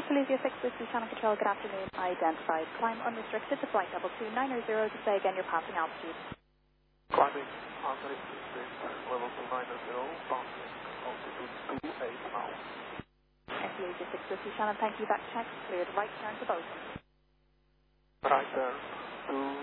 Felicia 6 Whiskey Channel Control, good afternoon. Identified. Climb unrestricted to flight level 290. To say again your passing altitude. Climbing unrestricted, level 290, passing altitude 28 miles. Felicia 6 Whiskey Channel, thank you. Back check. Cleared right turn to Bosun. Right turn to